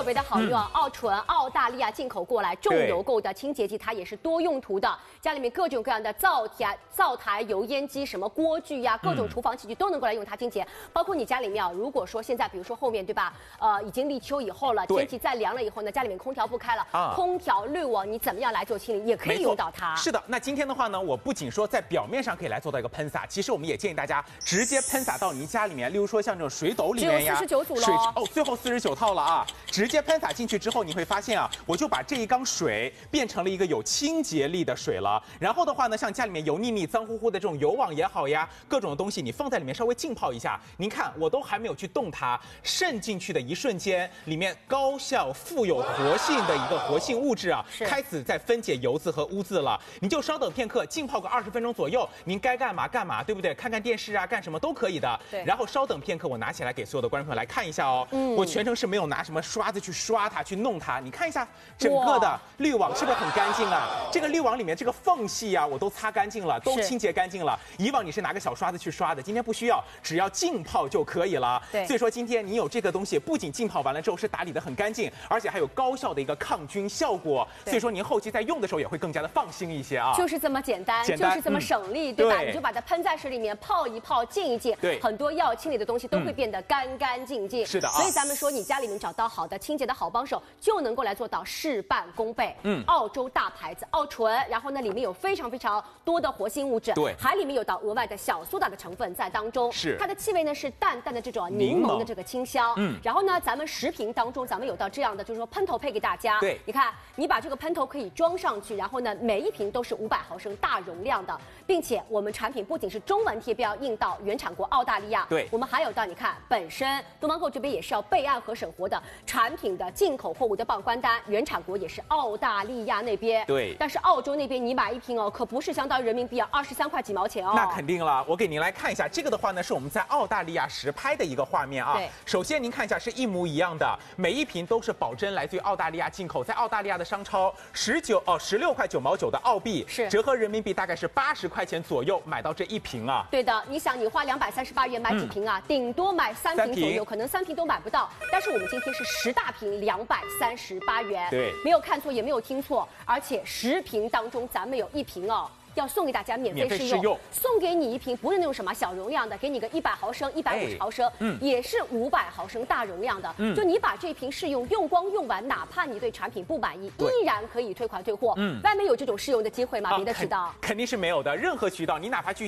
特别的好用啊！奥纯，澳大利亚进口过来，重油垢的清洁剂，它也是多用途的。家里面各种各样的灶台、油烟机、什么锅具呀、各种厨房器具都能够来用它清洁。包括你家里面啊，如果说现在比如说后面对吧，已经立秋以后了，天气再凉了以后呢，家里面空调不开了，空调滤网你怎么样来做清理，也可以用到它。 是的，那今天的话呢，我不仅说在表面上可以来做到一个喷洒，其实我们也建议大家直接喷洒到您家里面，例如说像这种水斗里面呀， 只有49组了最后49套了啊！直接喷洒进去之后，你会发现啊，我就把这一缸水变成了一个有清洁力的水了。然后的话呢，像家里面油腻腻、脏乎乎的这种油网也好呀，各种东西你放在里面稍微浸泡一下，您看我都还没有去动它，渗进去的一瞬间，里面高效富有活性的一个活性物质啊，开始在分解油渍和污渍了。你就稍等片刻，浸泡个20分钟左右，您该干嘛干嘛，对不对？看看电视啊，干什么都可以的。 对。 然后稍等片刻，我拿起来给所有的观众朋友来看一下哦。我全程是没有拿什么刷子去刷它、去弄它。你看一下整个的滤网是不是很干净啊？这个滤网里面这个缝隙啊，我都擦干净了，都清洁干净了。以往你是拿个小刷子去刷的，今天不需要，只要浸泡就可以了。 对。 所以说今天你有这个东西，不仅浸泡完了之后是打理得很干净，而且还有高效的一个抗菌效果。所以说您后期在用的时候也会更加的放心一些啊。 就是这么简单，就是这么省力，对吧？你就把它喷在水里面泡一泡，浸一浸， 对， 很多要清理的东西都会变得干干净净。 是的啊。 所以咱们说，你家里面找到好的清洁的好帮手，就能够来做到事半功倍。澳洲大牌子奥纯，然后呢里面有非常多的活性物质， 对， 还里面有到额外的小苏打的成分在当中， 是它的气味呢是淡淡的这种柠檬的这个清香。然后呢咱们10瓶当中，咱们有到这样的就是说喷头配给大家。 对， 你看你把这个喷头可以装上去，然后呢每一瓶都是500毫升大容量的，并且我们产品不仅是中文贴标印到原产国澳大利亚， 对， 我们还有到你看本身东方购这边也是要备案和审核的产品的进口货物的报关单，原产国也是澳大利亚那边。 对， 但是澳洲那边你买一瓶哦，可不是相当于人民币啊23块几毛钱哦。 那肯定了，我给您来看一下这个的话呢，是我们在澳大利亚实拍的一个画面啊。 对， 首先您看一下是一模一样的，每一瓶都是保真来自于澳大利亚进口，在澳大利亚的商超16块9毛9的澳币， 是折合人民币大概是80块钱左右买到这一瓶啊。 对的，你想你花238元买几瓶啊？顶多买3瓶左右，可能3瓶都买不到。但是我们今天是10大瓶238元， 对， 没有看错也没有听错，而且10瓶当中咱们有1瓶哦。要送给大家免费试用，送给你一瓶不是那种什么小容量的，给你个100毫升、150毫升，也是500毫升大容量的。就你把这瓶试用用光用完，哪怕你对产品不满意，依然可以退款退货。外面有这种试用的机会吗？别的渠道肯定是没有的，任何渠道你哪怕去